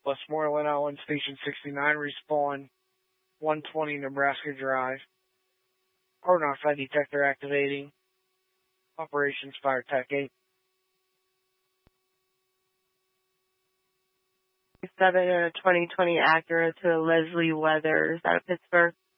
Westmoreland Island, Station 69, respawn 120 Nebraska Drive. Coordinate fire detector activating. Operations Fire Tech 8. 7 2020 Acura to Leslie Weathers out of Pittsburgh.